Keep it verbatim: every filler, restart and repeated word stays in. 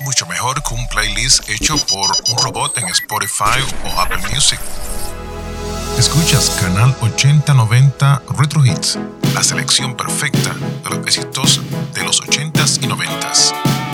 mucho mejor que un playlist hecho por un robot en Spotify o Apple Music. Escuchas Canal ochenta noventa Retro Hits, la selección perfecta de los éxitos de los ochentas y noventas.